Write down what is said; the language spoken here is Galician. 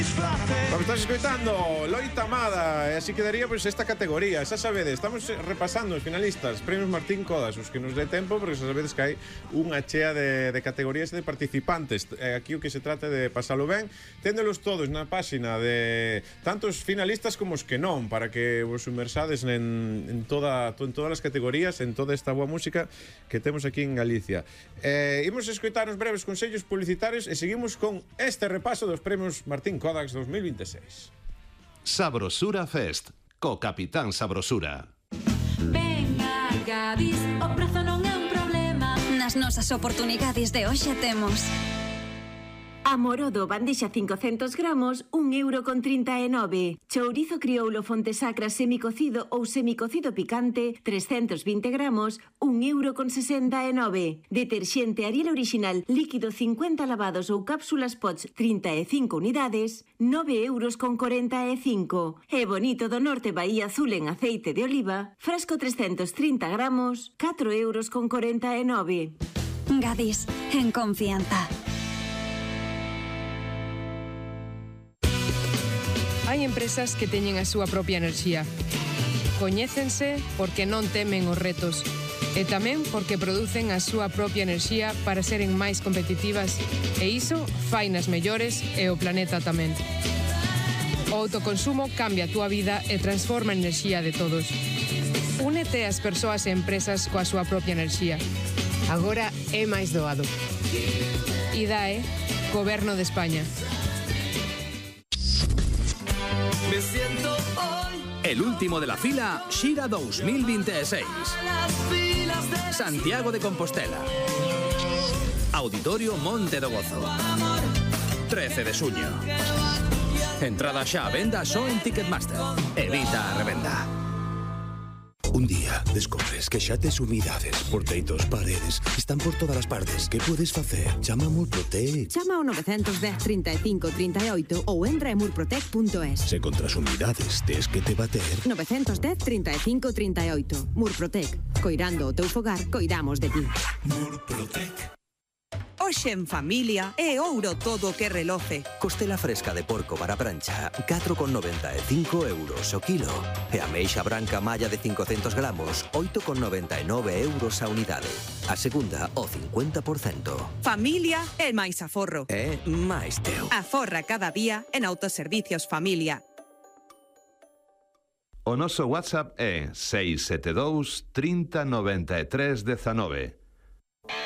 Como estás escoitando, loita amada. E así quedaría pois esta categoría. Xa sabedes, estamos repasando os finalistas Premios Martín Codas, os que nos dé tempo, porque xa sabedes que hai unha chea de categorías e de participantes. Aquí o que se trata de pasalo ben, téndelos todos na páxina de tantos finalistas como os que non, para que vos sumersades en todas as categorías, en toda esta boa música que temos aquí en Galicia. Imos escoitar os breves consellos publicitarios e seguimos con este repaso dos Premios Martín Codas 2026. Sabrosura Fest, co Capitán Sabrosura. Ven a Gadis, o prezo non é un problema. Nas nosas oportunidades de hoxe temos Amorodo, bandexa 500 gramos, 1,39 €. Chourizo crioulo Fontesacra semicocido ou semicocido picante, 320 gramos, 1,69 €. Deterxente Ariel original, líquido 50 lavados ou cápsulas Pots 35 unidades, 9,45 €. E Bonito do Norte Bahía Azul en aceite de oliva, frasco 330 gramos, 4,49 €. Gadis, en confianza. Hai empresas que teñen a súa propia enerxía. Coñécense porque non temen os retos e tamén porque producen a súa propia enerxía para seren máis competitivas e iso fainas mellores e o planeta tamén. O autoconsumo cambia a túa vida e transforma a enerxía de todos. Únete ás persoas e empresas coa súa propia enerxía. Agora é máis doado. IDAE, Goberno de España. El último de la fila, Xira 2026. Santiago de Compostela. Auditorio Monte do Gozo. 13 de xuño. Entrada xa a venda só en Ticketmaster. Evita a revenda. Un día descubres que xa tes humidades por teitos, paredes, están por todas as partes. Que podes facer? Chama a Murprotec. Chama ao 910 35 38 ou entra en murprotec.es. Se contra as humidades tes que te bater. 910 35 38. Murprotec. Coirando o teu fogar, coidamos de ti. Murprotec. Hoxe en familia é ouro todo o que reloce. Costela fresca de porco para prancha, 4,95 € o kilo. E ameixa branca malla de 500 gramos, 8,99 € a unidade. A segunda, o 50%. Familia é máis aforro. É máis teu. Aforra cada día en Autoservicios Familia. O noso WhatsApp é 672 30 93 19.